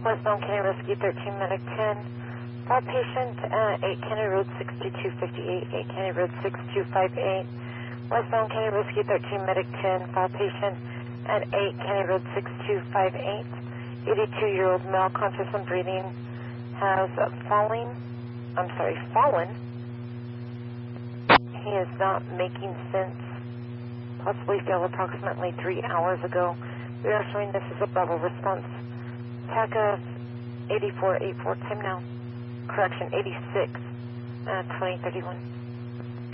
Westbound County Rescue 13 Medic 10. Fall patient at 8 County Road 6258, 8 County Road 6258. Westbound County Rescue 13 Medic 10. Fall patient at 8 County Road 6258. 82-year-old male, conscious and breathing, has fallen. He is not making sense. Possibly fell approximately 3 hours ago. We are showing this as a Bravo response. TACA 8484, time now. Correction, 86, 2031.